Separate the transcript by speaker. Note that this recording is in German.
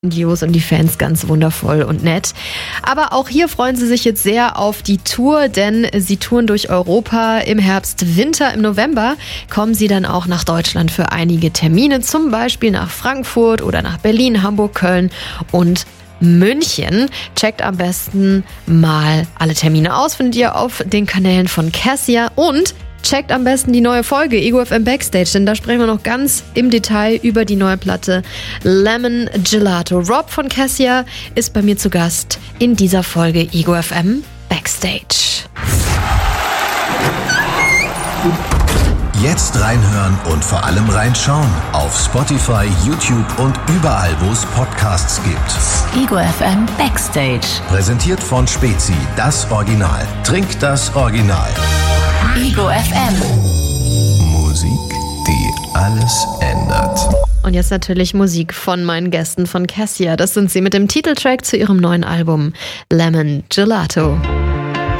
Speaker 1: grandios und die Fans ganz wundervoll und nett. Aber auch hier freuen sie sich jetzt sehr auf die Tour, denn sie touren durch Europa im Herbst, Winter. Im November kommen sie dann auch nach Deutschland für einige Termine, zum Beispiel nach Frankfurt oder nach Berlin, Hamburg, Köln und München. Checkt am besten mal alle Termine aus, findet ihr auf den Kanälen von Cassia, und checkt am besten die neue Folge Ego FM Backstage, denn da sprechen wir noch ganz im Detail über die neue Platte Lemon Gelato. Rob von Cassia ist bei mir zu Gast in dieser Folge Ego FM Backstage.
Speaker 2: Jetzt reinhören und vor allem reinschauen auf Spotify, YouTube und überall, wo es Podcasts gibt.
Speaker 3: Ego FM Backstage.
Speaker 2: Präsentiert von Spezi, das Original. Trink das Original.
Speaker 3: Ego FM.
Speaker 2: Musik, die alles ändert.
Speaker 1: Und jetzt natürlich Musik von meinen Gästen von Cassia. Das sind sie mit dem Titeltrack zu ihrem neuen Album Lemon Gelato.